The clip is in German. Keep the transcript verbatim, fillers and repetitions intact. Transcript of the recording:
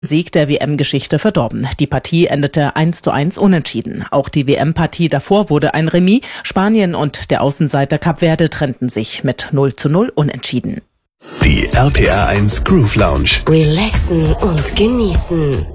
Sieg der W M-Geschichte verdorben. Die Partie endete eins zu eins unentschieden. Auch die W M-Partie davor wurde ein Remis. Spanien und der Außenseiter Kap Verde trennten sich mit null zu null unentschieden. Die R P R eins Groove Lounge. Relaxen und genießen.